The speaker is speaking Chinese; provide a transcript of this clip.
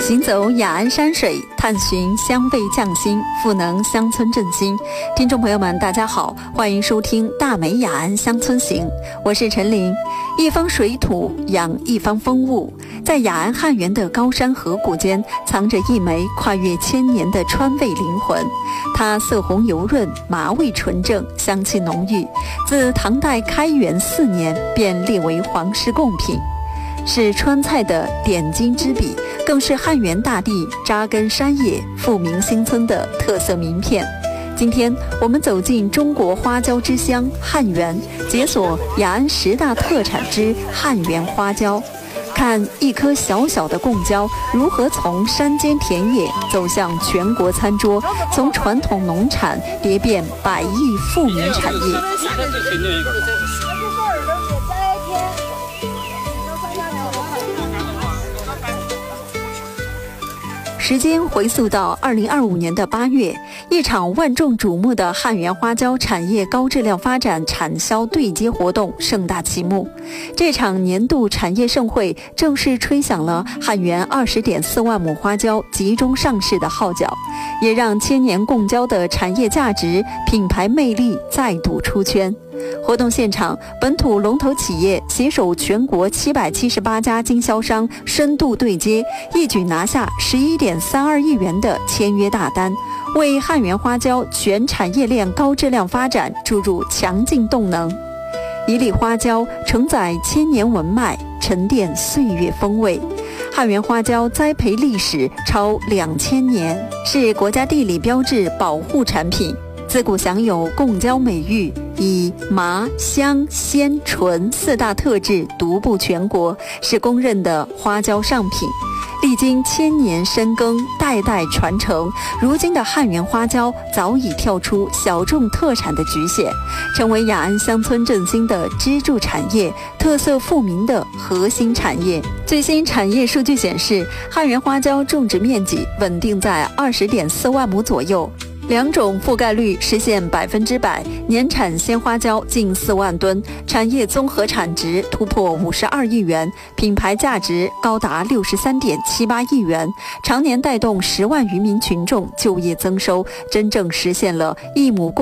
行走雅安山水，探寻香味匠心，赋能乡村振兴。听众朋友们，大家好，欢迎收听大美雅安乡村行，我是陈琳。一方水土养一方风物，在雅安汉源的高山河谷间，藏着一枚跨越千年的川味灵魂。它色红油润，麻味纯正，香气浓郁。自唐代开元4年便列为皇室贡品，是川菜的点睛之笔，更是汉源大地扎根山野、富民兴村的特色名片。今天我们走进中国花椒之乡汉源，解锁雅安10大特产之汉源花椒，看一颗小小的贡椒如何从山间田野走向全国餐桌，从传统农产蝶变百亿富民产业。时间回溯到2025年的8月，一场万众瞩目的汉源花椒产业高质量发展产销对接活动盛大启幕。这场年度产业盛会正式吹响了汉源20.4万亩花椒集中上市的号角，也让千年贡椒的产业价值、品牌魅力再度出圈。活动现场，本土龙头企业携手全国778家经销商深度对接，一举拿下11.32亿元的签约大单，为汉源花椒全产业链高质量发展注入强劲动能。一粒花椒承载千年文脉，沉淀岁月风味。汉源花椒栽培历史超2000年，是国家地理标志保护产品，自古享有贡椒美誉，以麻、香、鲜、醇4大特质独步全国，是公认的花椒上品。历经千年深耕，代代传承，如今的汉源花椒早已跳出小众特产的局限，成为雅安乡村振兴的支柱产业，特色富民的核心产业。最新产业数据显示，汉源花椒种植面积稳定在20.4万亩左右，两种覆盖率实现100%，年产鲜花椒近4万吨，产业综合产值突破52亿元，品牌价值高达63.78亿元，常年带动10万余名群众就业增收，真正实现了一亩